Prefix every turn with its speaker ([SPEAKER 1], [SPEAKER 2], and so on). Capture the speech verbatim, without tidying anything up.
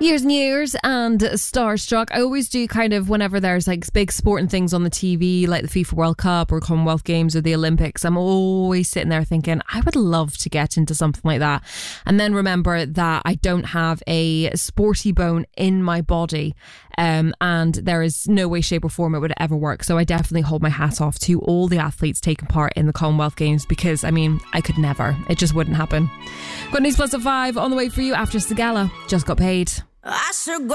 [SPEAKER 1] Years and years and starstruck. I always do kind of whenever there's like big sporting things on the T V, like the FIFA World Cup or Commonwealth Games or the Olympics. I'm always sitting there thinking, I would love to get into something like that. And then remember that I don't have a sporty bone in my body. Um, and there is no way, shape or form it would ever work. So I definitely hold my hat off to all the athletes taking part in the Commonwealth Games because, I mean, I could never. It just wouldn't happen. Got News Plus at five on the way for you after Sigala. Just got paid.
[SPEAKER 2] I should go